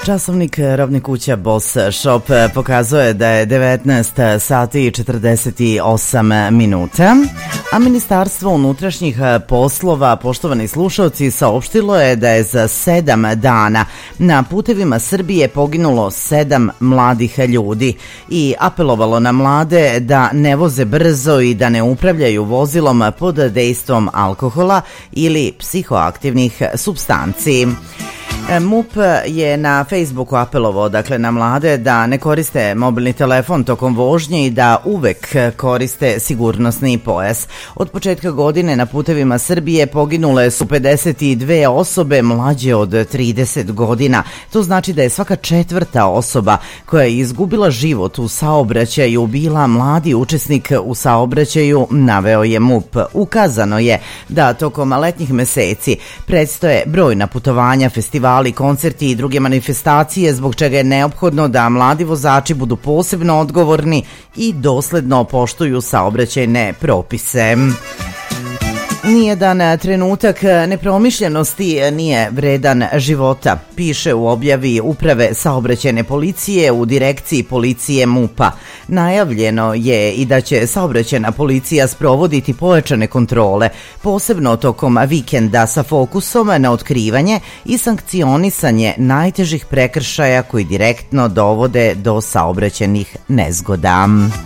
Časovnik robnih kuća Boss Shop pokazuje da je 19 sati i 48 minuta, a Ministarstvo unutrašnjih poslova, poštovani slušalci, saopštilo je da je za 7 dana na putevima Srbije poginulo 7 mladih ljudi i apelovalo na mlade da ne voze brzo i da ne upravljaju vozilom pod dejstvom alkohola ili psihoaktivnih supstanci. MUP je na Facebooku apelovao na mlade da ne koriste mobilni telefon tokom vožnje i da uvek koriste sigurnosni pojas. Od početka godine na putevima Srbije poginule su 52 osobe mlađe od 30 godina. To znači da je svaka četvrta osoba koja je izgubila život u saobraćaju bila mladi učesnik u saobraćaju, naveo je MUP. Ukazano je da tokom letnjih meseci predstoje brojna putovanja, festivali, koncerti i druge manifestacije, zbog čega je neophodno da mladi vozači budu posebno odgovorni i dosledno poštuju saobraćajne propise. Nijedan trenutak nepromišljenosti nije vredan života, piše u objavi Uprave saobraćajne policije u direkciji policije MUP-a. Najavljeno je i da će saobraćajna policija sprovoditi pojačane kontrole, posebno tokom vikenda sa fokusom na otkrivanje i sankcionisanje najtežih prekršaja koji direktno dovode do saobraćajnih nezgoda.